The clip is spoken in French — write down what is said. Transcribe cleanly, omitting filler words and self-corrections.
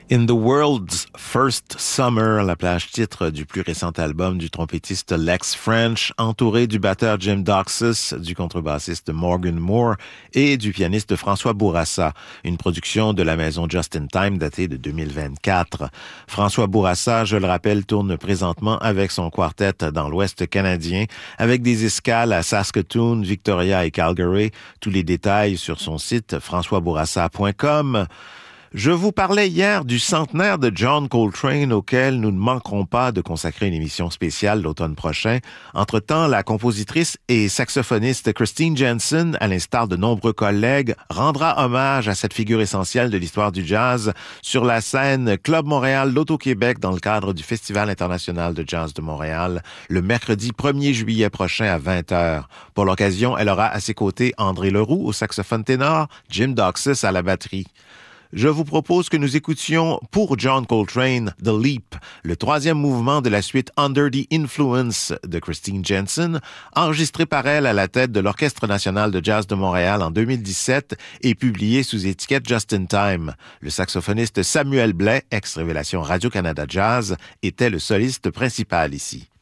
In the World's First Summer, la plage titre du plus récent album du trompettiste Lex French, entouré du batteur Jim Doxus, du contrebassiste Morgan Moore et du pianiste François Bourassa, une production de la maison Just in Time datée de 2024. François Bourassa, je le rappelle, tourne présentement avec son quartet dans l'Ouest canadien, avec des escales à Saskatoon, Victoria et Calgary. Tous les détails sur son site françoisbourassa.com. Je vous parlais hier du centenaire de John Coltrane auquel nous ne manquerons pas de consacrer une émission spéciale l'automne prochain. Entre-temps, la compositrice et saxophoniste Christine Jensen, à l'instar de nombreux collègues, rendra hommage à cette figure essentielle de l'histoire du jazz sur la scène Club Montréal l'Auto-Québec dans le cadre du Festival international de jazz de Montréal le mercredi 1er juillet prochain à 20h. Pour l'occasion, elle aura à ses côtés André Leroux au saxophone ténor, Jim Doxus à la batterie. Je vous propose que nous écoutions pour John Coltrane The Leap, le troisième mouvement de la suite Under the Influence de Christine Jensen, enregistré par elle à la tête de l'Orchestre national de jazz de Montréal en 2017 et publié sous étiquette Just in Time. Le saxophoniste Samuel Blais, ex-révélation Radio-Canada Jazz, était le soliste principal ici.